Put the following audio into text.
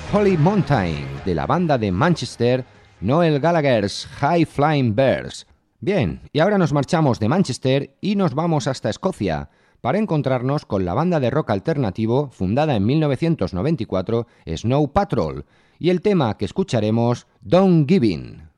Holy Mountain, de la banda de Manchester, Noel Gallagher's High Flying Birds. Bien, y ahora nos marchamos de Manchester y nos vamos hasta Escocia, para encontrarnos con la banda de rock alternativo fundada en 1994, Snow Patrol, y el tema que escucharemos, Don't Give In.